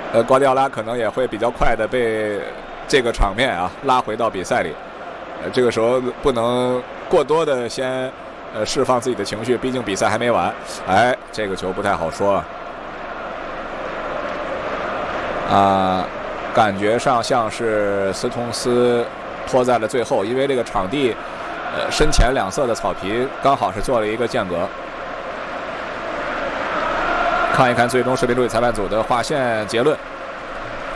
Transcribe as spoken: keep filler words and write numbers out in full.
呃，瓜迪奥拉可能也会比较快的被这个场面啊拉回到比赛里。呃，这个时候不能过多的先呃释放自己的情绪，毕竟比赛还没完。哎，这个球不太好说啊。啊，感觉上像是斯通斯拖在了最后，因为这个场地呃身前两侧的草皮刚好是做了一个间隔。看一看最终视频助理裁判组的划线结论。